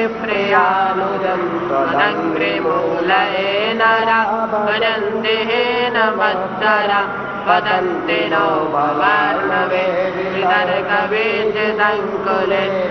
प्रियानुजं त्वदङ्घ्रिमूलये नरा भजन्ति हेन मत्सरा वदन्ति नो भवार्णवे वितर्कवीचिसङ्कुले